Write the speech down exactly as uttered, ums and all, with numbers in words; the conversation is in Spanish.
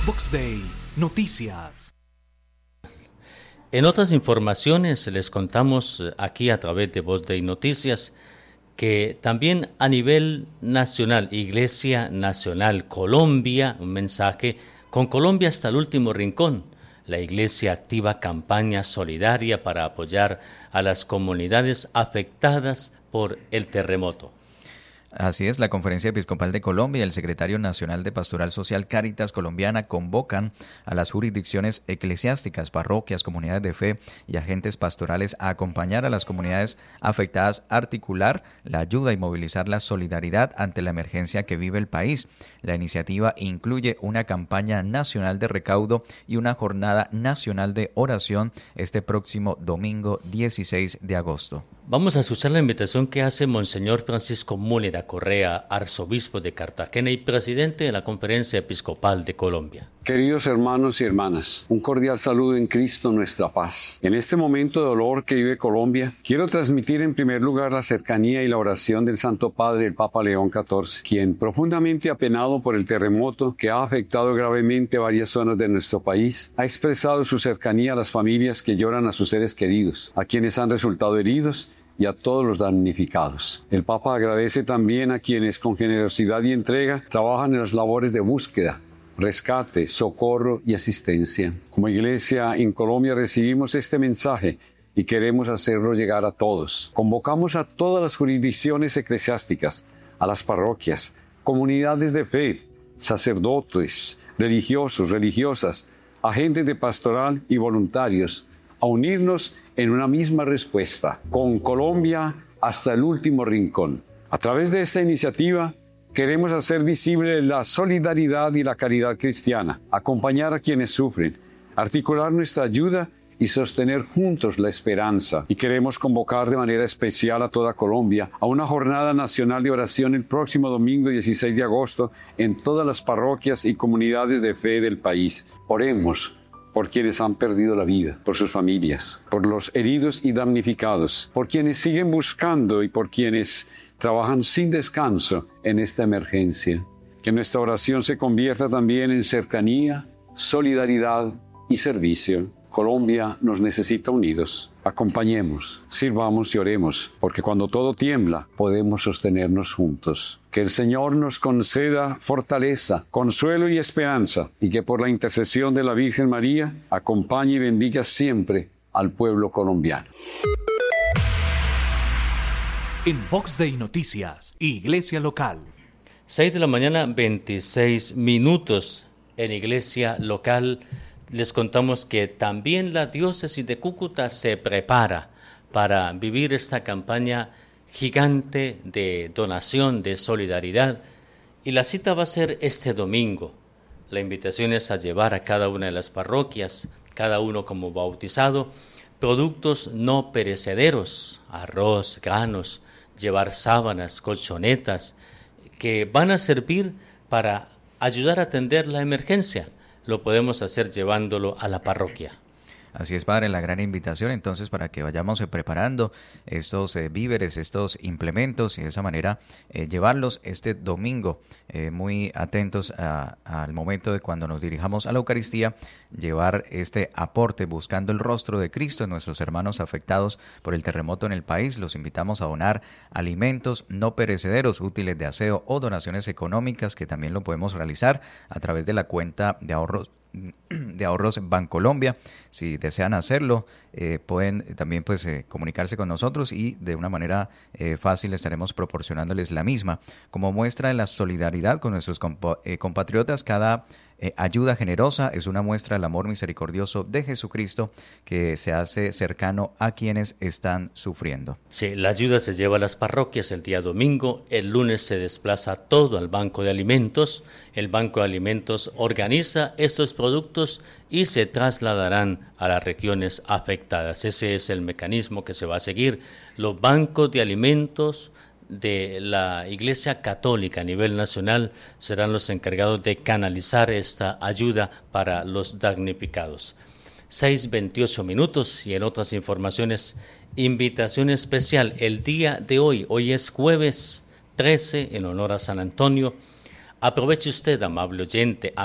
Vox Day Noticias. En otras informaciones les contamos aquí a través de Vox Day Noticias que también a nivel nacional, Iglesia Nacional Colombia, un mensaje, con Colombia hasta el último rincón. La Iglesia activa campaña solidaria para apoyar a las comunidades afectadas por el terremoto. Así es, la Conferencia Episcopal de Colombia y el Secretario Nacional de Pastoral Social Cáritas Colombiana convocan a las jurisdicciones eclesiásticas, parroquias, comunidades de fe y agentes pastorales a acompañar a las comunidades afectadas, articular la ayuda y movilizar la solidaridad ante la emergencia que vive el país. La iniciativa incluye una campaña nacional de recaudo y una jornada nacional de oración este próximo domingo dieciséis de agosto. Vamos a escuchar la invitación que hace Monseñor Francisco Múnera Correa, arzobispo de Cartagena y presidente de la Conferencia Episcopal de Colombia. Queridos hermanos y hermanas, un cordial saludo en Cristo nuestra paz. En este momento de dolor que vive Colombia, quiero transmitir en primer lugar la cercanía y la oración del Santo Padre, el Papa León catorce, quien, profundamente apenado por el terremoto que ha afectado gravemente varias zonas de nuestro país, ha expresado su cercanía a las familias que lloran a sus seres queridos, a quienes han resultado heridos y a todos los damnificados. El Papa agradece también a quienes con generosidad y entrega trabajan en las labores de búsqueda, rescate, socorro y asistencia. Como Iglesia en Colombia recibimos este mensaje y queremos hacerlo llegar a todos. Convocamos a todas las jurisdicciones eclesiásticas, a las parroquias, comunidades de fe, sacerdotes, religiosos, religiosas, agentes de pastoral y voluntarios, a unirnos en una misma respuesta, con Colombia hasta el último rincón. A través de esta iniciativa, queremos hacer visible la solidaridad y la caridad cristiana, acompañar a quienes sufren, articular nuestra ayuda y sostener juntos la esperanza. Y queremos convocar de manera especial a toda Colombia a una jornada nacional de oración el próximo domingo dieciséis de agosto en todas las parroquias y comunidades de fe del país. Oremos por quienes han perdido la vida, por sus familias, por los heridos y damnificados, por quienes siguen buscando y por quienes trabajan sin descanso en esta emergencia. Que nuestra oración se convierta también en cercanía, solidaridad y servicio. Colombia nos necesita unidos. Acompañemos, sirvamos y oremos, porque cuando todo tiembla, podemos sostenernos juntos. Que el Señor nos conceda fortaleza, consuelo y esperanza, y que por la intercesión de la Virgen María, acompañe y bendiga siempre al pueblo colombiano. En Vox Day Noticias, Iglesia Local. seis de la mañana, veintiséis minutos. En Iglesia Local les contamos que también la diócesis de Cúcuta se prepara para vivir esta campaña gigante de donación, de solidaridad, y la cita va a ser este domingo. La invitación es a llevar a cada una de las parroquias, cada uno como bautizado, productos no perecederos, arroz, granos, llevar sábanas, colchonetas, que van a servir para ayudar a atender la emergencia. Lo podemos hacer llevándolo a la parroquia. Así es, Padre, la gran invitación entonces para que vayamos eh, preparando estos eh, víveres, estos implementos y de esa manera eh, llevarlos este domingo, eh, muy atentos a, al momento de cuando nos dirijamos a la Eucaristía, llevar este aporte buscando el rostro de Cristo en nuestros hermanos afectados por el terremoto en el país. Los invitamos a donar alimentos no perecederos, útiles de aseo o donaciones económicas que también lo podemos realizar a través de la cuenta de ahorros de ahorros Bancolombia. Si desean hacerlo, eh, pueden también pues eh, comunicarse con nosotros y de una manera eh, fácil estaremos proporcionándoles la misma. Como muestra de la solidaridad con nuestros compa- eh, compatriotas, cada eh, ayuda generosa es una muestra del amor misericordioso de Jesucristo que se hace cercano a quienes están sufriendo. Sí, la ayuda se lleva a las parroquias el día domingo, el lunes se desplaza todo al Banco de Alimentos, el Banco de Alimentos organiza estos productos y se trasladarán a las regiones afectadas. Ese es el mecanismo que se va a seguir. Los bancos de alimentos de la Iglesia Católica a nivel nacional serán los encargados de canalizar esta ayuda para los damnificados. seis veintiocho minutos y en otras informaciones, invitación especial el día de hoy. Hoy es jueves trece en honor a San Antonio. Aproveche usted, amable oyente,